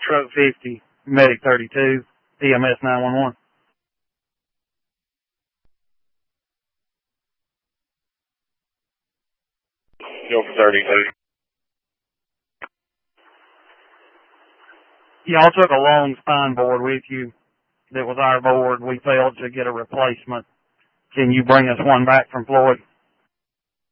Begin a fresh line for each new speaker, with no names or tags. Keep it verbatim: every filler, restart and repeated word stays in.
Truck fifty, Medic thirty-two, E M S nine one one.
Go for thirty-two.
Y'all took a long spine board with you that was our board. We failed to get a replacement. Can you bring us one back from Floyd?